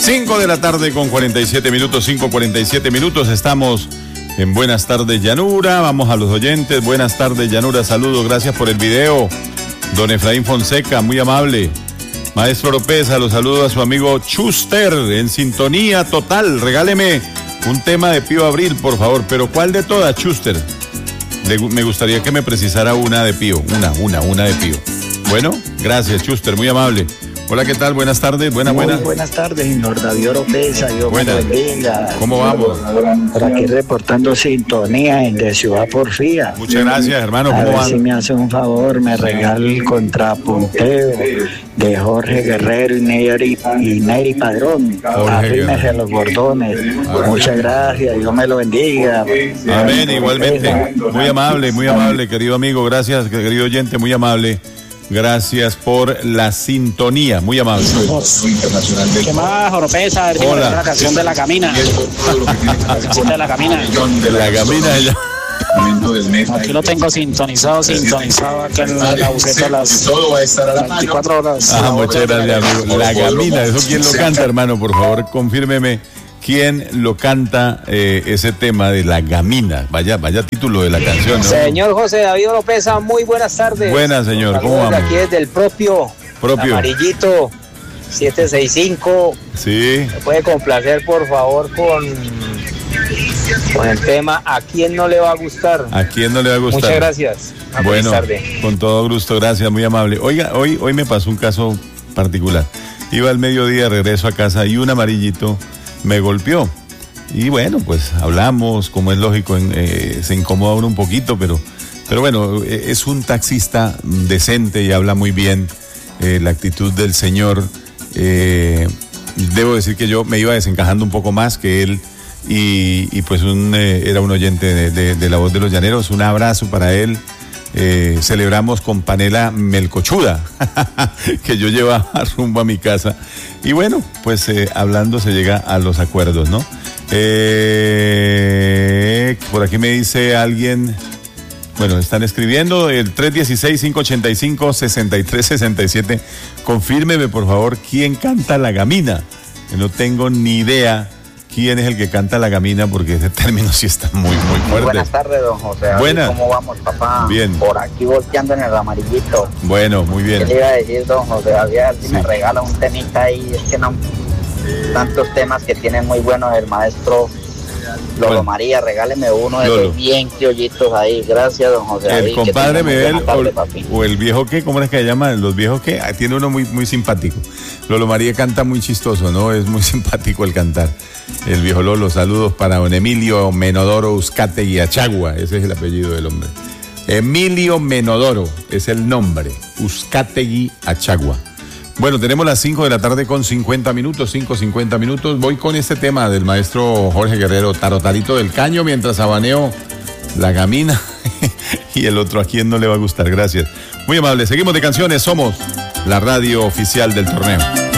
5 de la tarde con 47 minutos, 5:47 minutos. Estamos en Buenas Tardes Llanura. Vamos a los oyentes. Buenas tardes Llanura, saludos, gracias por el video. Don Efraín Fonseca, muy amable. Maestro Oropesa, los saludo a su amigo Chuster, en sintonía total. Regáleme un tema de Pío Abril, por favor. Pero ¿cuál de todas, Chuster? Me gustaría que me precisara una de Pío. Una de Pío. Bueno, gracias, Chuster, muy amable. Hola, ¿qué tal? Buenas tardes, buenas. Buenas tardes, señor David Oropesa. ¿Cómo vamos? Por aquí reportando sintonía de Ciudad Porfía. Muchas gracias, hermano. ¿Cómo van? Si me hace un favor, me regala el contrapunteo de Jorge Guerrero y Neri Padrón. Arrímese los bordones. Muchas gracias, Dios me lo bendiga. Amén, igualmente. Muy amable, querido amigo. Gracias, querido oyente, muy amable. Gracias por la sintonía, muy amable. ¿Qué más, Oropesa? Hola. La canción de la camina. La canción de la camina. Aquí lo tengo sintonizado aquí en la buceta a las 24 horas. Muchas gracias, amigo. La Gamina, ¿eso quién lo canta, hermano? Por favor, confírmeme quién lo canta, ese tema de La Gamina. Vaya título de la canción, ¿no? Señor José David Oropesa, muy buenas tardes. Buenas, señor, ¿cómo vamos? Aquí desde el propio. Amarillito 765. Sí. ¿Me puede complacer, por favor, con el tema ¿A quién no le va a gustar? ¿A quién no le va a gustar? Muchas gracias. Bueno, con todo gusto, gracias, muy amable. Oiga, hoy me pasó un caso particular. Iba al mediodía, regreso a casa y un amarillito me golpeó. Y bueno, pues hablamos, como es lógico, se incomoda uno un poquito, pero bueno, es un taxista decente y habla muy bien, la actitud del señor. Debo decir que yo me iba desencajando un poco más que él y pues era un oyente de La Voz de los Llaneros. Un abrazo para él. Celebramos con panela melcochuda que yo llevaba rumbo a mi casa y bueno, pues hablando se llega a los acuerdos, ¿no? Por aquí me dice alguien, bueno, están escribiendo el 316-585-6367. Confírmeme, por favor, quién canta La Gamina. No tengo ni idea quién es el que canta La Gamina, porque ese término sí está muy fuerte. Buenas tardes, don José. Buenas. ¿Cómo vamos, papá? Bien. Por aquí volteando en el amarillito. Bueno, muy bien. ¿Qué le iba a decir, don José? A ver si Sí. me regala un temita ahí. Es que no, tantos temas que tienen muy buenos el maestro Lolo Bueno. María. Regáleme uno de Lolo. esos bien criollitos ahí. Gracias, don José. El David, compadre que tenga muy Medel buena tarde, papi. o el viejo qué, ¿cómo es que se llama? Los viejos qué, tiene uno muy simpático. Lolo María canta muy chistoso, ¿no? Es muy simpático el cantar. El viejo Lolo, saludos para don Emilio Menodoro Uzcategui Achagua, ese es el apellido del hombre. Emilio Menodoro es el nombre, Uzcategui Achagua. Bueno, tenemos las 5 de la tarde con 50 minutos, 5:50 minutos. Voy con este tema del maestro Jorge Guerrero, Tarotarito del Caño, mientras abaneo La Gamina y el otro, ¿a quién no le va a gustar? Gracias. Muy amable, seguimos de canciones, somos la radio oficial del torneo.